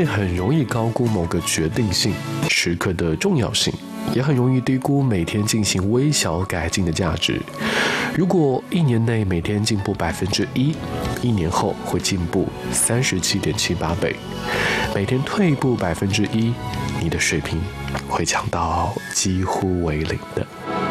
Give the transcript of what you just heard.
会很容易高估某个决定性时刻的重要性，也很容易低估每天进行微小改进的价值。如果1年内每天进步1%，1年后会进步37.78倍；每天退步1%，你的水平会降到几乎为零的。